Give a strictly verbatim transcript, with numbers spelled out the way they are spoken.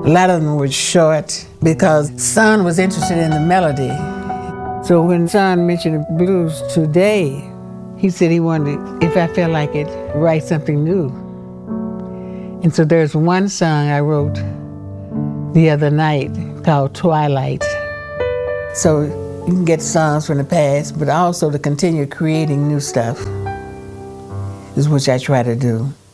A lot of them were short because Son was interested in the melody. So when Son mentioned the blues today, he said he wanted, if I felt like it, write something new. And so there's one song I wrote the other night called Twilight. So you can get songs from the past, but also to continue creating new stuff is what I try to do.